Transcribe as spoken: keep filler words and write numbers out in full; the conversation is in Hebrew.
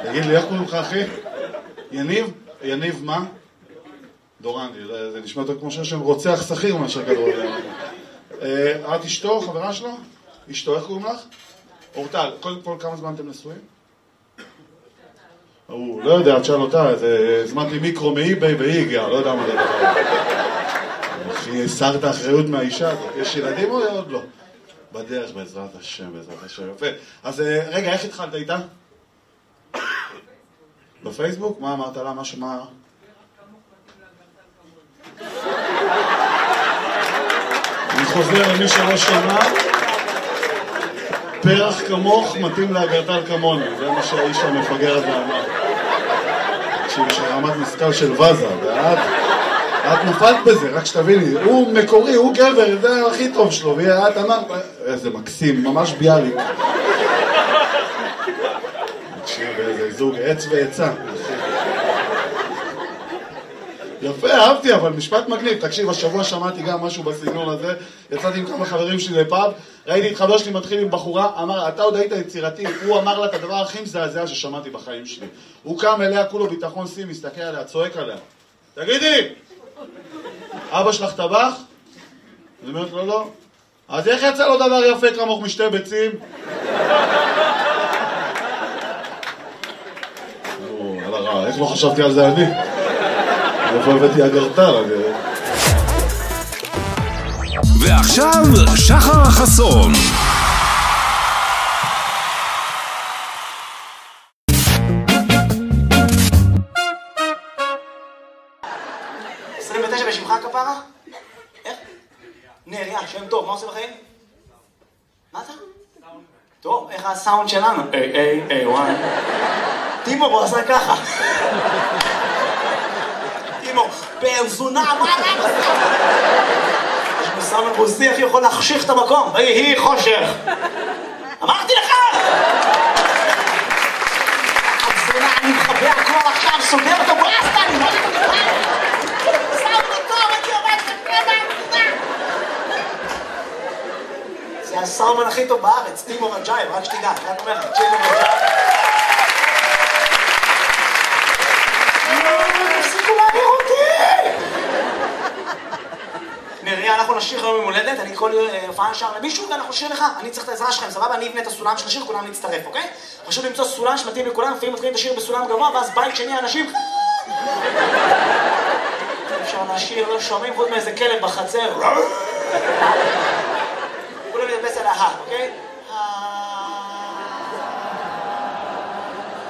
תגיד לי, איך קוראים לך, אחי? יניב? יניב מה? דורנדי, זה נשמע יותר כמו שם רוצח שכיר מאשר כדורגל. את אשתו, חברה שלו? אשתו, איך קוראים לך? אורטל, קודם כל כמה זמן אתם נשואים? הוא לא יודע, תשאל אותה, הזמנתי מיקרו מאי-ביי והיא הגיעה, לא יודע מה זה דבר. אחי, הסרת האחריות מהאישה הזאת. יש ילדים או עוד לא? בדרך, בעזרת השם, בעזרת השם. יפה. אז רגע, איך התחלת איתה? בפייסבוק? מה אמרת לה? משהו מה... אני חוזר למי שלא שמע, פרח כמוך מתאים לאגרטל כמוני, זה מה שהאיש המפגר הזה אמר. תקשיב, יש רמת משכל של וזה, ואת את נפלת בזה, רק שתביני, הוא מקורי, הוא גבר, זה הכי טוב שלו, ואת אמרת, איזה מקסים, ממש ביאליק. תקשיב, איזה זוג עץ ועצה. יפה, אהבתי, אבל משפט מגניב. תקשיב, השבוע שמעתי גם משהו בסגנון הזה, יצאתי עם כמה חברים שלי לפאב, ראיתי את חבר שלי מתחיל עם בחורה, אמר, אתה עוד היית יצירתי, הוא אמר לה את הדבר הכי מזעזע ששמעתי בחיים שלי. הוא קם אליה, כולו ביטחון סי, מסתכל עליה, צועק עליה. תגידי, אבא שלך טבח? אני אומרת לו, לא. אז איך יצא לו דבר יפה כמוך משתי ביצים? על הרע, איך לא חשבתי על זה אני? איפה הבאתי אגרטל, אני... ועכשיו, שחר חסון. עשרים ותשע בשמך כפרה? איך? נריה, שם טוב, מה עושה בחיים? מה אתה? טוב, איך הסאונד שלנו? איי, איי, איי, וואי. טימו, בוא עשה ככה. טימו, בזונה, מה אתה עושה? יש פה סאונד רוסי, איך יכול להחשיך את המקום? ויהי חושך. אמרתי לך! הבזונה, אני מחבא הכל עכשיו, סוגר אותו ברסטה, אני לא יודע. סאונד אותו, אני עובד את זה הסאומן הכי טוב בארץ, טימו רג'ייב, רק שתדע, רק אומר לך, טימו רג'ייב. תפסיקו להעביר אותי! נריה, אנחנו נשאיר היום ממולדת, אני כל הופעה נשאר למישהו ואנחנו נשאיר לך, אני צריך את העזרה שלכם, סבבה? אני אבנה את הסולם של השיר, כולם להצטרף, אוקיי? חשוב למצוא סולם שמתאים לכולם, לפעמים מתחילים את השיר בסולם גבוה, ואז בית שני האנשים... אפשר להשאיר, לא שומעים חוץ מאיזה כלב בחצר.